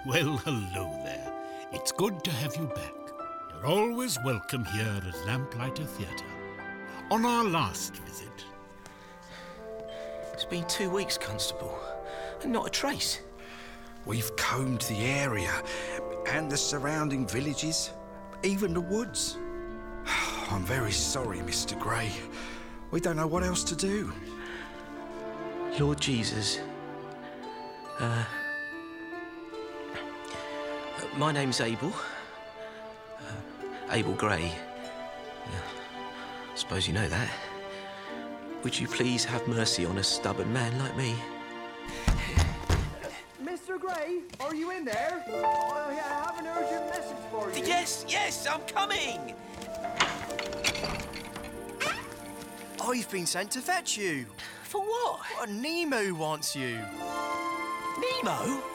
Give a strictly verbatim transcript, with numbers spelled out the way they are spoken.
Well, hello there. It's good to have you back. You're always welcome here at Lamplighter Theatre. On our last visit... It's been two weeks, Constable, and not a trace. We've combed the area and the surrounding villages, even the woods. I'm very sorry, Mister Gray. We don't know what else to do. Lord Jesus. Uh, my name's Abel. Uh, Abel Gray. Uh, suppose you know that. Would you please have mercy on a stubborn man like me? Mister Gray, are you in there? I have an urgent message for you. Yes, yes, I'm coming! I've been sent to fetch you. For what? Well, Nemo wants you. Nemo?